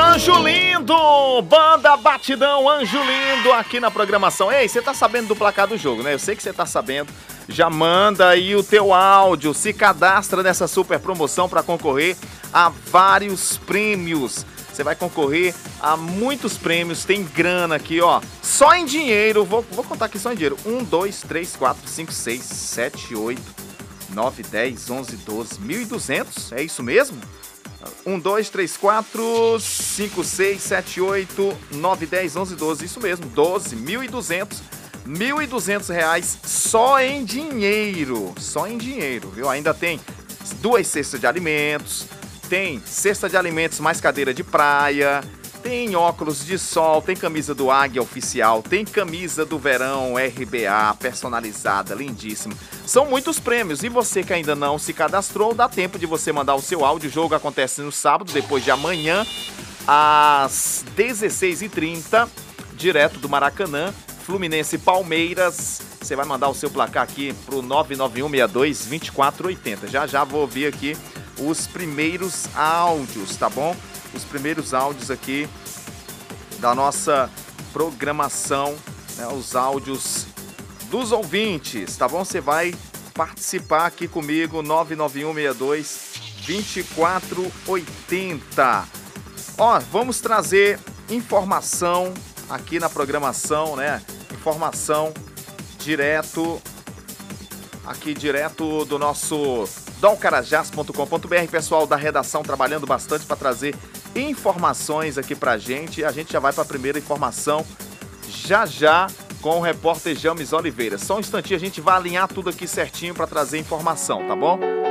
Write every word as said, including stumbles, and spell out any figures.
Anjo Lindo, banda Batidão, Anjo Lindo aqui na programação. Ei, você tá sabendo do placar do jogo, né? Eu sei que você tá sabendo. Já manda aí o teu áudio, se cadastra nessa super promoção para concorrer a vários prêmios. Você vai concorrer a muitos prêmios, tem grana aqui, ó. Só em dinheiro, vou, vou contar aqui só em dinheiro. um, dois, três, quatro, cinco, seis, sete, oito, nove, dez, onze, doze, mil e duzentos, é isso mesmo? um, dois, três, quatro, cinco, seis, sete, oito, nove, dez, onze, doze, isso mesmo, doze, mil e duzentos, mil e duzentos reais só em dinheiro, só em dinheiro, viu? Ainda tem duas cestas de alimentos, tem cesta de alimentos mais cadeira de praia, tem óculos de sol, tem camisa do Águia Oficial, tem camisa do Verão R B A personalizada, lindíssima. São muitos prêmios e você que ainda não se cadastrou, dá tempo de você mandar o seu áudio. O jogo acontece no sábado, depois de amanhã, às dezesseis e trinta, direto do Maracanã, Fluminense e Palmeiras. Você vai mandar o seu placar aqui pro nove nove um seis dois, dois quatro oito zero. Já já vou ouvir aqui os primeiros áudios, tá bom? Os primeiros áudios aqui da nossa programação, né, os áudios dos ouvintes, tá bom? Você vai participar aqui comigo, nove nove um seis dois, dois quatro oito zero. Ó, vamos trazer informação aqui na programação, né? Informação direto, aqui direto do nosso dalcarajás ponto com ponto br, pessoal da redação trabalhando bastante para trazer informações aqui pra gente. A gente já vai para a primeira informação já já com o repórter James Oliveira. Só um instantinho, a gente vai alinhar tudo aqui certinho para trazer informação, tá bom?